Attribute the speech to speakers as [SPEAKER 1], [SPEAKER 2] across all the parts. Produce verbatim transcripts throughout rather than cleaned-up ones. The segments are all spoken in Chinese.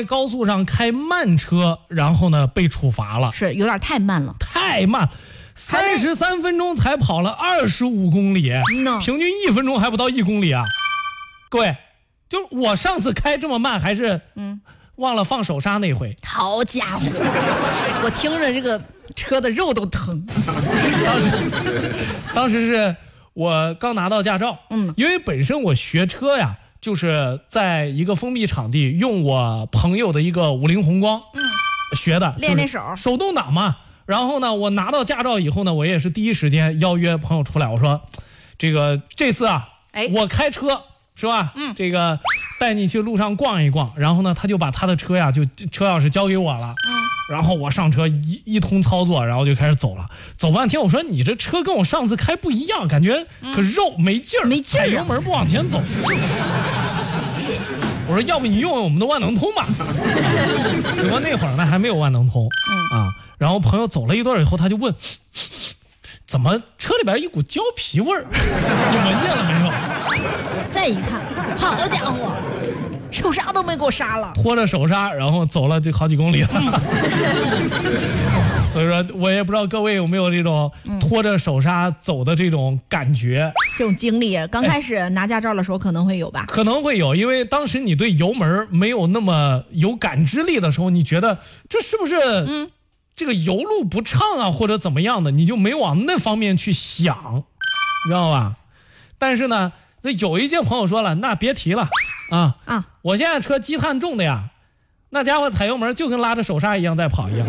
[SPEAKER 1] 在高速上开慢车，然后呢被处罚了，
[SPEAKER 2] 是有点太慢了，
[SPEAKER 1] 太慢，三十三分钟才跑了二十五公里，
[SPEAKER 2] 嗯、
[SPEAKER 1] 平均一分钟还不到一公里啊！各位，就是我上次开这么慢，还是嗯。忘了放手刹那回，
[SPEAKER 2] 好家伙！我听着这个车的肉都疼。
[SPEAKER 1] 当时，当时是我刚拿到驾照，嗯，因为本身我学车呀，就是在一个封闭场地，用我朋友的一个五菱宏光，嗯，学的，
[SPEAKER 2] 练练手，
[SPEAKER 1] 手动挡嘛。然后呢，我拿到驾照以后呢，我也是第一时间邀约朋友出来，我说，这个这次啊，哎，我开车是吧？嗯，这个。带你去路上逛一逛，然后呢，他就把他的车呀，就车钥匙交给我了。嗯，然后我上车一一通操作，然后就开始走了。走半天，我说你这车跟我上次开不一样，感觉可肉没劲儿，
[SPEAKER 2] 没劲儿，
[SPEAKER 1] 踩油门不往前走。我说要不你用用我们的万能通吧。只不过那会儿呢还没有万能通。嗯啊，然后朋友走了一段以后，他就问，怎么车里边一股胶皮味儿？你闻见了没有？
[SPEAKER 2] 再一看，好家伙，手刹都没给我刹了，
[SPEAKER 1] 拖着手刹，然后走了就好几公里了。所以说我也不知道各位有没有这种拖着手刹走的这种感觉，
[SPEAKER 2] 这种经历。刚开始拿驾照的时候可能会有吧，
[SPEAKER 1] 可能会有，因为当时你对油门没有那么有感知力的时候，你觉得这是不是嗯这个油路不畅啊，或者怎么样的，你就没往那方面去想，你知道吧？但是呢，这有一些朋友说了，那别提了啊啊！我现在车积碳重的呀，那家伙踩油门就跟拉着手刹一样在跑一样。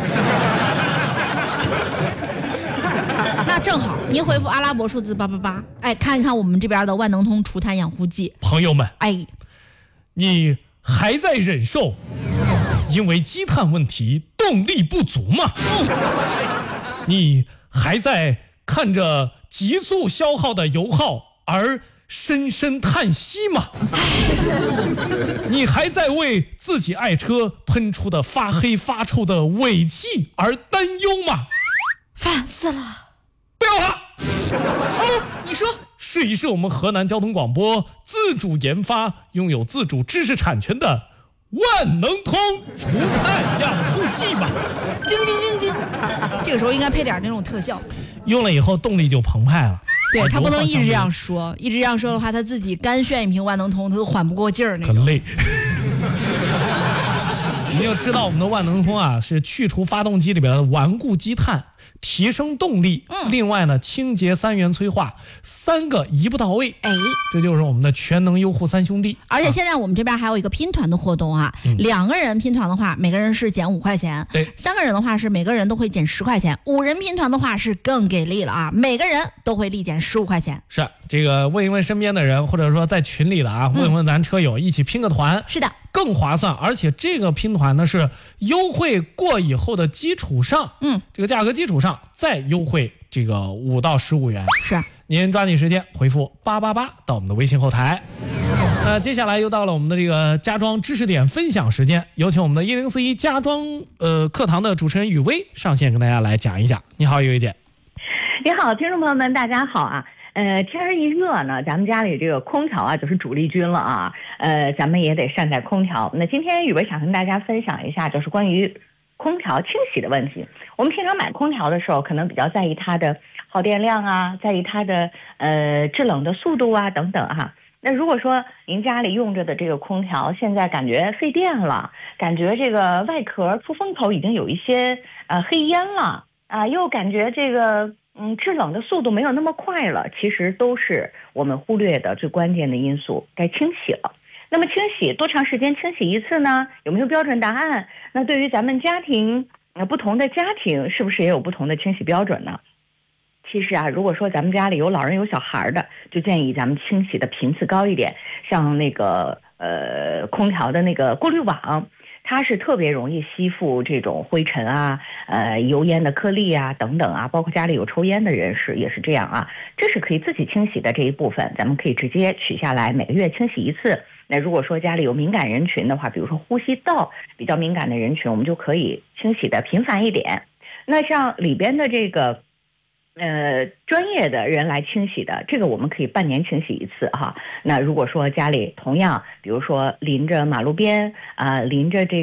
[SPEAKER 2] 那正好，您回复阿拉伯数字八八八，哎，看一看我们这边的万能通除碳养护剂。
[SPEAKER 1] 朋友们，
[SPEAKER 2] 哎，
[SPEAKER 1] 你还在忍受因为积碳问题动力不足吗？你还在看着急速消耗的油耗而深深叹息吗？你还在为自己爱车喷出的发黑发臭的尾气而担忧吗？
[SPEAKER 2] 烦死了！
[SPEAKER 1] 不要怕
[SPEAKER 2] 哦，你说
[SPEAKER 1] 试一试我们河南交通广播自主研发、拥有自主知识产权的万能通除碳养护剂吧！
[SPEAKER 2] 叮叮叮叮，这个时候应该配点那种特效，
[SPEAKER 1] 用了以后动力就澎湃了。
[SPEAKER 2] 对，他不能一直这样说，一直这样说的话，他自己干炫一瓶万能通，他都缓不过劲儿那种。
[SPEAKER 1] 很累。你就知道我们的万能通啊，是去除发动机里边的顽固积碳，提升动力。嗯，另外呢，清洁三元催化，三个一步到位。哎，这就是我们的全能优护三兄弟。
[SPEAKER 2] 而且现在我们这边还有一个拼团的活动啊，嗯、两个人拼团的话，每个人是减五块钱。
[SPEAKER 1] 对，
[SPEAKER 2] 三个人的话是每个人都会减十块钱，五人拼团的话是更给力了啊，每个人都会立减十五块钱。
[SPEAKER 1] 是这个，问一问身边的人，或者说在群里的啊，问一问咱车友，一起拼个团。
[SPEAKER 2] 是的。
[SPEAKER 1] 更划算，而且这个拼团呢是优惠过以后的基础上，嗯，这个价格基础上再优惠这个五到十五元。
[SPEAKER 2] 是，
[SPEAKER 1] 您抓紧时间回复八八八到我们的微信后台。那接下来又到了我们的这个家装知识点分享时间，有请我们的一零四一家装呃课堂的主持人雨薇上线跟大家来讲一讲。你好，雨薇姐。
[SPEAKER 3] 你好，听众朋友们，大家好啊。呃，天儿一热呢，咱们家里这个空调啊就是主力军了啊。呃，咱们也得善待空调。那今天雨薇想跟大家分享一下，就是关于空调清洗的问题。我们平常买空调的时候，可能比较在意它的耗电量啊，在意它的呃制冷的速度啊等等哈、啊。那如果说您家里用着的这个空调现在感觉费电了，感觉这个外壳出风口已经有一些呃黑烟了啊，又感觉这个。嗯，制冷的速度没有那么快了，其实都是我们忽略的最关键的因素，该清洗了。那么清洗多长时间清洗一次呢？有没有标准答案？那对于咱们家庭，呃，不同的家庭是不是也有不同的清洗标准呢？其实啊，如果说咱们家里有老人有小孩的，就建议咱们清洗的频次高一点，像那个呃空调的那个过滤网。它是特别容易吸附这种灰尘啊、呃油烟的颗粒啊等等啊，包括家里有抽烟的人士也是这样啊。这是可以自己清洗的这一部分，咱们可以直接取下来，每个月清洗一次。那如果说家里有敏感人群的话，比如说呼吸道比较敏感的人群，我们就可以清洗的频繁一点。那像里边的这个。呃，专业的人来清洗的，这个我们可以半年清洗一次哈。那如果说家里同样，比如说临着马路边啊、呃，临着这